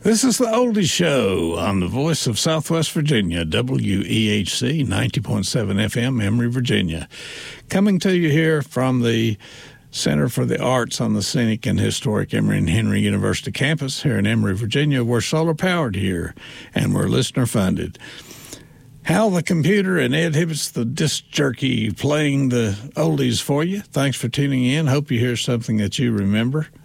This is the Oldie Show on the voice of Southwest Virginia, WEHC 90.7 FM, Emory, Virginia. Coming to you here from the Center for the Arts on the Scenic and Historic Emory and Henry University campus here in Emory, Virginia. We're solar-powered here, and we're listener-funded. Hal the Computer and Ed Hibbets the Disc Jerky playing the oldies for you. Thanks for tuning in. Hope you hear something that you remember.